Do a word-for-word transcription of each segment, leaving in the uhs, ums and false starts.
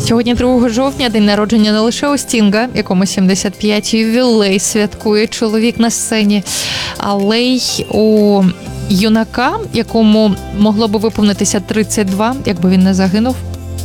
Сьогодні другого жовтня, день народження не лише у Стінга, якому сімдесят п'ять, ювілей святкує чоловік на сцені, але й у юнака, якому могло би виповнитися тридцять два, якби він не загинув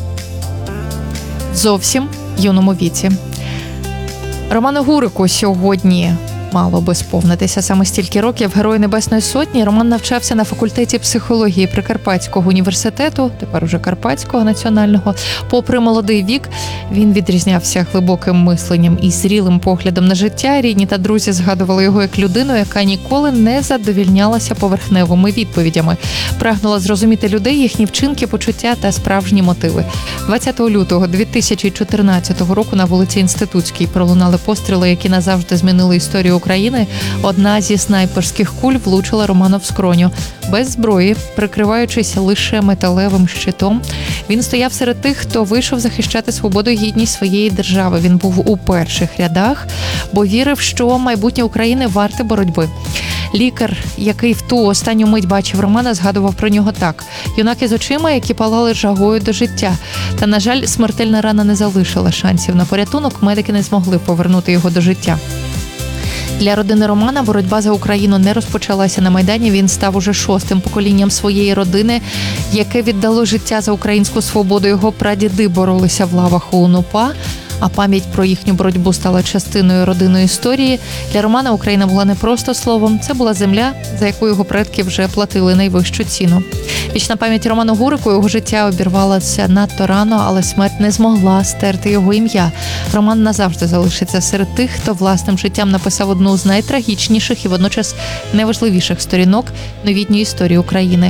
в зовсім юному віці. Роману Гурику сьогодні мало би сповнитися саме стільки років. Герой Небесної Сотні. Роман навчався на факультеті психології Прикарпатського університету, тепер уже Карпатського національного. Попри молодий вік, він відрізнявся глибоким мисленням і зрілим поглядом на життя. Рідні та друзі згадували його як людину, яка ніколи не задовільнялася поверхневими відповідями. Прагнула зрозуміти людей, їхні вчинки, почуття та справжні мотиви. двадцятого лютого дві тисячі чотирнадцятого року на вулиці Інститутській пролунали постріли, які назавжди змінили історію України. Одна зі снайперських куль влучила Романа в скроню. Без зброї, прикриваючись лише металевим щитом, він стояв серед тих, хто вийшов захищати свободу і гідність своєї держави. Він був у перших рядах, бо вірив, що майбутнє України варте боротьби. Лікар, який в ту останню мить бачив Романа, згадував про нього так. Юнак із очима, які палали жагою до життя. Та, на жаль, смертельна рана не залишила шансів на порятунок, медики не змогли повернути його до життя. Для родини Романа боротьба за Україну не розпочалася на Майдані. Він став уже шостим поколінням своєї родини, яке віддало життя за українську свободу. Його прадіди боролися в лавах УНУПА, а пам'ять про їхню боротьбу стала частиною родинної історії. Для Романа Україна була не просто словом, це була земля, за яку його предки вже платили найвищу ціну. Вічна пам'ять Роману Гурику, його життя обірвалося надто рано, але смерть не змогла стерти його ім'я. Роман назавжди залишиться серед тих, хто власним життям написав одну з найтрагічніших і водночас найважливіших сторінок новітньої історії України.